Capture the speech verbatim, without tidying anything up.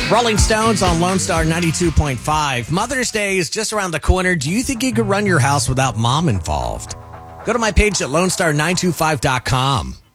Rolling Stones on Lone Star ninety-two point five. Mother's Day is just around the corner. Do you think you could run your house without mom involved? Go to my page at lone star nine two five dot com.